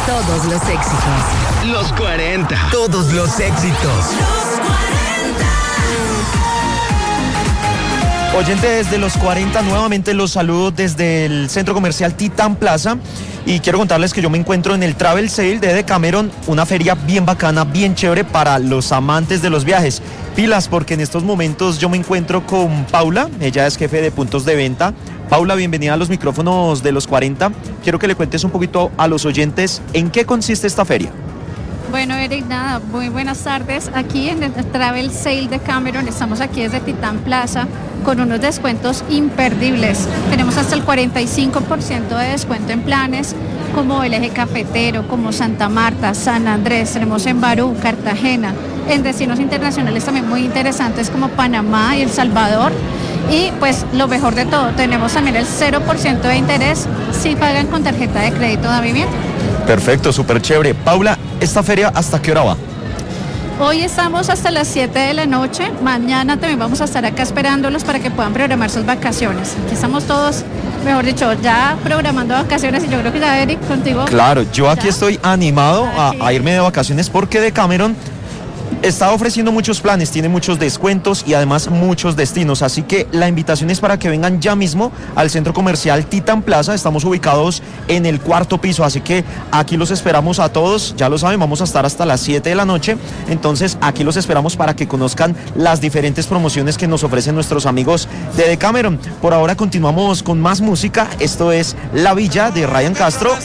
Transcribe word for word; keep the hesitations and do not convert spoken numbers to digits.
Todos los éxitos. Los cuarenta. Todos los éxitos. Los cuarenta. Oyentes de los cuarenta, nuevamente los saludo desde el centro comercial Titán Plaza y quiero contarles que yo me encuentro en el Travel Sale de Decameron, una feria bien bacana, bien chévere para los amantes de los viajes. Pilas, porque en estos momentos yo me encuentro con Paula, ella es jefe de puntos de venta. Paula, bienvenida a los micrófonos de los cuarenta. Quiero que le cuentes un poquito a los oyentes en qué consiste esta feria. Bueno, Eric, nada, muy buenas tardes. Aquí en el Travel Sale de Cameron, estamos aquí desde Titán Plaza con unos descuentos imperdibles. Tenemos hasta el cuarenta y cinco por ciento de descuento en planes como el Eje Cafetero, como Santa Marta, San Andrés, tenemos en Barú, Cartagena, en destinos internacionales también muy interesantes como Panamá y El Salvador. Y pues lo mejor de todo, tenemos también el cero por ciento de interés si pagan con tarjeta de crédito de vivienda. Perfecto, súper chévere. Paula, ¿esta feria hasta qué hora va? Hoy estamos hasta las siete de la noche, mañana también vamos a estar acá esperándolos para que puedan programar sus vacaciones. Aquí estamos todos, mejor dicho, ya programando vacaciones y yo creo que ya, Eric, contigo. Claro, yo aquí ya. estoy animado a, Aquí. a irme de vacaciones porque Decameron está ofreciendo muchos planes, tiene muchos descuentos y además muchos destinos, así que la invitación es para que vengan ya mismo al centro comercial Titán Plaza. Estamos ubicados en el cuarto piso, así que aquí los esperamos a todos, ya lo saben, vamos a estar hasta las siete de la noche, entonces aquí los esperamos para que conozcan las diferentes promociones que nos ofrecen nuestros amigos de Decameron. Por ahora continuamos con más música, esto es La Villa de Ryan Castro